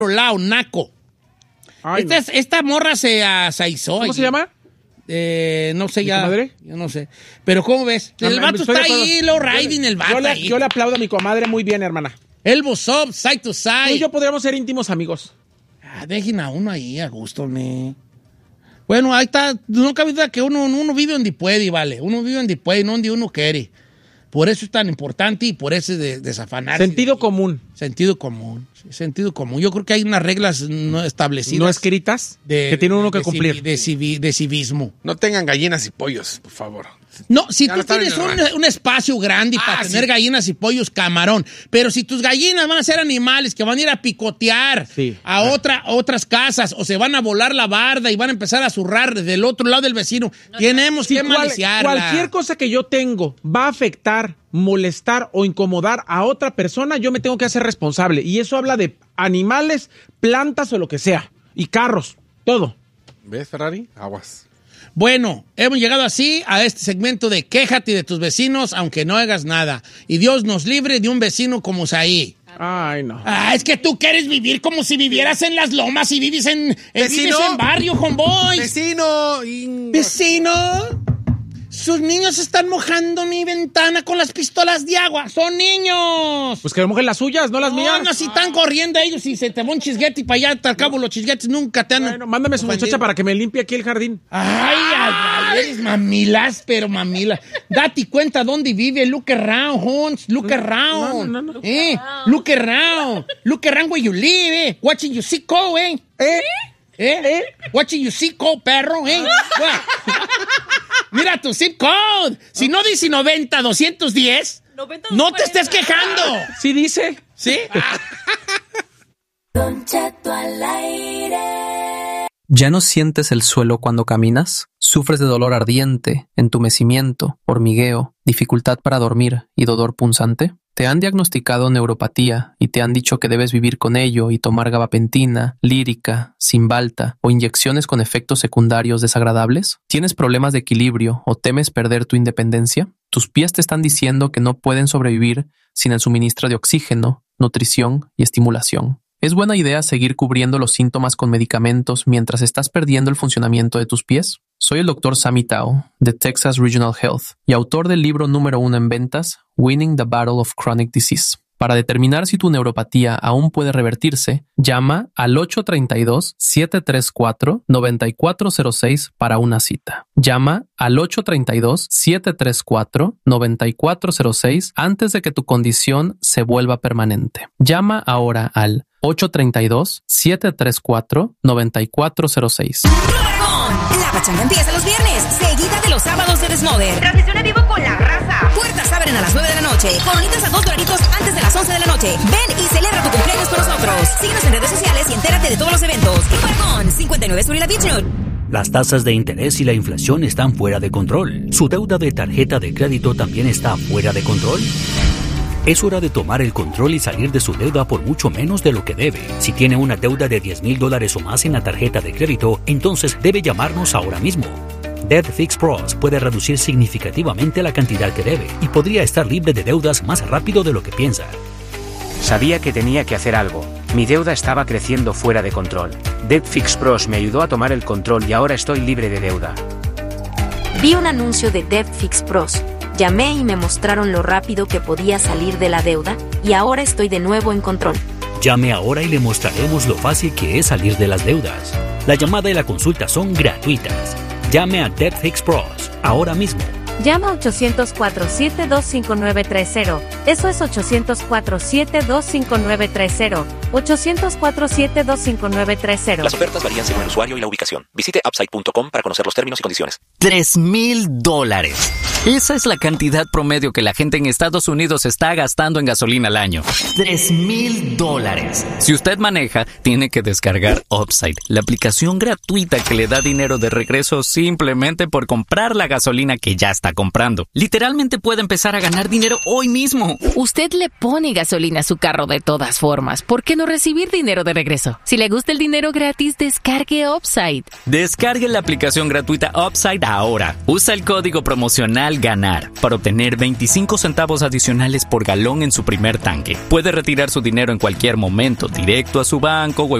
lado, naco. Esta morra se hizo. ¿Cómo se llama? No sé ya. ¿Comadre? Yo no sé. Pero ¿cómo ves? El vato está ahí, lo riding el vato. Yo le aplaudo a mi comadre muy bien, hermana. Elbows up, side to side. Tú y yo podríamos ser íntimos amigos. Dejen a uno ahí a gusto, me. Bueno, ahí está. No cabe duda que uno vive donde puede, vale. Uno vive donde puede, no donde uno quiere. Por eso es tan importante y por eso es desafanarse. Sentido común. Sentido común. Sentido común. Yo creo que hay unas reglas no establecidas. ¿No escritas? Que tiene uno que cumplir. De civismo. No tengan gallinas y pollos, por favor. No, si tú tienes un espacio grande para tener gallinas y pollos, camarón. Pero si tus gallinas van a ser animales que van a ir a picotear a otras casas o se van a volar la barda y van a empezar a zurrar del otro lado del vecino, tenemos que maliciarla. Cualquier cosa que yo tengo va a afectar, molestar o incomodar a otra persona, yo me tengo que hacer responsable. Y eso habla de animales, plantas o lo que sea. Y carros, todo. ¿Ves, Ferrari? Aguas. Bueno, hemos llegado así a este segmento de quéjate de tus vecinos aunque no hagas nada. Y Dios nos libre de un vecino como Saí. Ay, no. Es que tú quieres vivir como si vivieras en las lomas y vives en barrio, homeboy. Vecino. Sus niños están mojando mi ventana con las pistolas de agua. ¡Son niños! Pues que mojen las suyas, no las mías. No, si están corriendo ellos y se te va un chisguete y para allá, al cabo los chisguetes nunca te han... Bueno, mándame su muchacha para que me limpie aquí el jardín. Ay, eres mamilas, pero mamilas. Date cuenta dónde vive. Look around, Hans. Look around. No. Look around. Look around where you live, Watching you see go, Watching you see go, perro, Mira tu zip code. Si no dice 90-210, no te estés quejando. ¿Sí dice? ¿Sí? Don Cheto al aire. ¿Ya no sientes el suelo cuando caminas? ¿Sufres de dolor ardiente, entumecimiento, hormigueo, dificultad para dormir y dolor punzante? ¿Te han diagnosticado neuropatía y te han dicho que debes vivir con ello y tomar gabapentina, lírica, Cymbalta o inyecciones con efectos secundarios desagradables? ¿Tienes problemas de equilibrio o temes perder tu independencia? ¿Tus pies te están diciendo que no pueden sobrevivir sin el suministro de oxígeno, nutrición y estimulación? ¿Es buena idea seguir cubriendo los síntomas con medicamentos mientras estás perdiendo el funcionamiento de tus pies? Soy el Dr. Sammy Tao, de Texas Regional Health, y autor del libro número 1 en ventas, Winning the Battle of Chronic Disease. Para determinar si tu neuropatía aún puede revertirse, llama al 832-734-9406 para una cita. Llama al 832-734-9406 antes de que tu condición se vuelva permanente. Llama ahora al 832-734-9406. La pachanga empieza los viernes, seguida de los sábados de Desmoder. Transmisión en vivo con la raza. Puertas abren a las 9 de la noche. Coronitas a $2 antes de las 11 de la noche. Ven y celebra tu cumpleaños con nosotros. Síguenos en redes sociales y entérate de todos los eventos. Con 59 Sur y la Beach Road. Las tasas de interés y la inflación están fuera de control. ¿Su deuda de tarjeta de crédito también está fuera de control? Es hora de tomar el control y salir de su deuda por mucho menos de lo que debe. Si tiene una deuda de $10,000 o más en la tarjeta de crédito, entonces debe llamarnos ahora mismo. Debt Fix Pros puede reducir significativamente la cantidad que debe y podría estar libre de deudas más rápido de lo que piensa. Sabía que tenía que hacer algo. Mi deuda estaba creciendo fuera de control. Debt Fix Pros me ayudó a tomar el control y ahora estoy libre de deuda. Vi un anuncio de Debt Fix Pros. Llamé y me mostraron lo rápido que podía salir de la deuda y ahora estoy de nuevo en control. Llame ahora y le mostraremos lo fácil que es salir de las deudas. La llamada y la consulta son gratuitas. Llame a Debt Fix Pros ahora mismo. Llama 800-472-5930. Eso es 800-472-5930. 800-472-5930. Las ofertas varían según el usuario y la ubicación. Visite upside.com para conocer los términos y condiciones. $3,000. Esa es la cantidad promedio que la gente en Estados Unidos está gastando en gasolina al año. $3,000. Si usted maneja, tiene que descargar Upside, la aplicación gratuita que le da dinero de regreso simplemente por comprar la gasolina que ya está está comprando. Literalmente puede empezar a ganar dinero hoy mismo. Usted le pone gasolina a su carro de todas formas. ¿Por qué no recibir dinero de regreso? Si le gusta el dinero gratis, descargue Upside. Descargue la aplicación gratuita Upside ahora. Usa el código promocional GANAR para obtener 25 centavos adicionales por galón en su primer tanque. Puede retirar su dinero en cualquier momento, directo a su banco o en